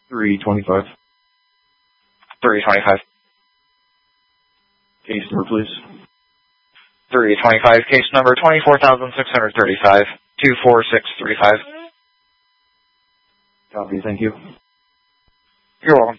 325. 325. Case number, please. 325, case number 24,635, 24635. Copy, thank you. You're welcome.